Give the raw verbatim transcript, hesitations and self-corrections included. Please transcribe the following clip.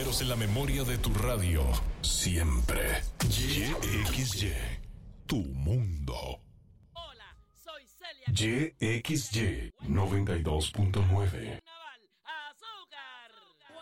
Sonidos en la memoria de tu radio. Siempre. Y X Y. Tu mundo. Hola, soy Celia. Y X Y noventa y dos punto nueve.